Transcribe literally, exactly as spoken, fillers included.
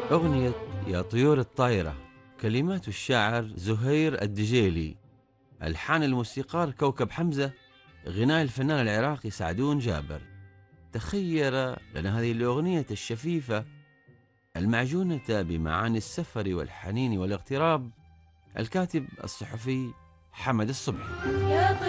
أغنية يا طيور الطايرة، كلمات الشاعر زهير الدجيلي، ألحان الموسيقار كوكب حمزة، غناء الفنان العراقي سعدون جابر. تخير لنا هذه الأغنية الشفيفة المعجونة بمعاني السفر والحنين والاغتراب الكاتب الصحفي حمد الصبحي.